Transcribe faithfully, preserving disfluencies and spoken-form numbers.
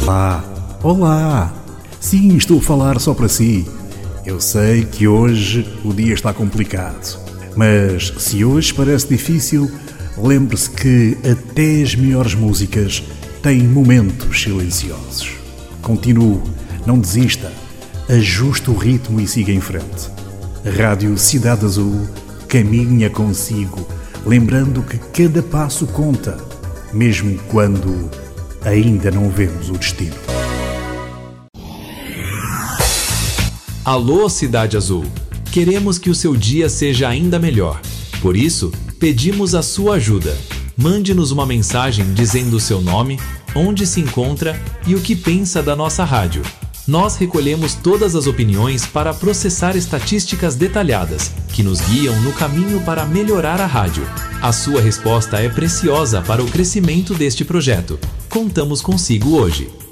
Olá, olá! Sim, estou a falar só para si. Eu sei que hoje o dia está complicado, mas se hoje parece difícil, lembre-se que até as melhores músicas têm momentos silenciosos. Continue, não desista, ajuste o ritmo e siga em frente. A Rádio Cidade Azul caminha consigo, lembrando que cada passo conta, mesmo quando ainda não vemos o destino. Alô, Cidade Azul! Queremos que o seu dia seja ainda melhor. Por isso, pedimos a sua ajuda. Mande-nos uma mensagem dizendo o seu nome, onde se encontra e o que pensa da nossa rádio. Nós recolhemos todas as opiniões para processar estatísticas detalhadas, que nos guiam no caminho para melhorar a rádio. A sua resposta é preciosa para o crescimento deste projeto. Contamos consigo hoje.